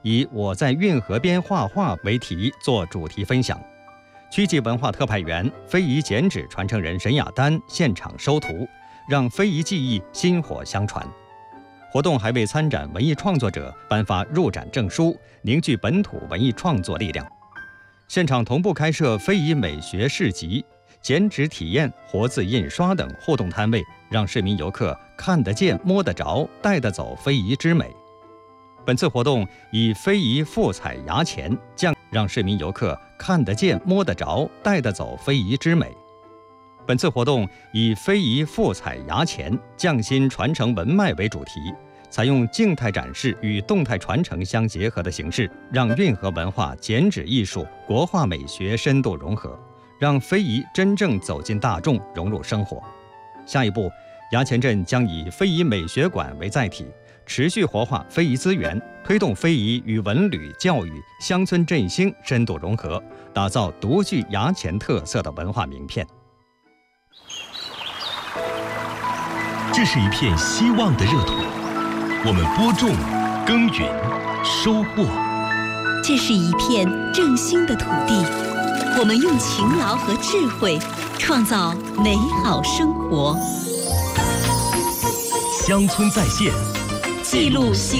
以我在运河边画画为题做主题分享。区级文化特派员、非遗剪纸传承人沈雅丹现场收图，让非遗技艺薪火相传。活动还为参展文艺创作者颁发入展证书，凝聚本土文艺创作力量。现场同步开设非遗美学市集、剪纸体验、活字印刷等互动摊位，让市民游客看得见、摸得着、带得走非遗之美。本次活动以非遗富彩牙钱让市民游客看得见、摸得着、带得走非遗之美。本次活动以非遗富彩牙钱匠心传承文脉为主题，采用静态展示与动态传承相结合的形式，让运河文化、剪纸艺术、国画美学深度融合，让非遗真正走进大众，融入生活。下一步，衙前镇将以非遗美学馆为载体，持续活化非遗资源，推动非遗与文旅、教育、乡村振兴深度融合，打造独具衙前特色的文化名片。 这是一片希望的热土，我们播种、耕耘、收获。 这是一片振兴的土地，我们用勤劳和智慧创造美好生活。 乡村在线， 记录